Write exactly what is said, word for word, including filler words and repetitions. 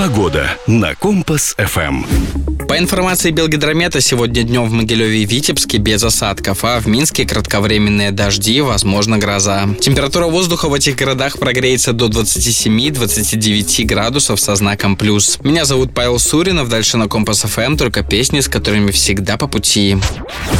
Погода на Компас-ФМ. По информации Белгидромета, сегодня днем в Могилеве и Витебске без осадков, а в Минске кратковременные дожди, возможно гроза. Температура воздуха в этих городах прогреется до двадцати семи - двадцати девяти градусов со знаком плюс. Меня зовут Павел Суринов, дальше на Компас-ФМ только песни, с которыми всегда по пути.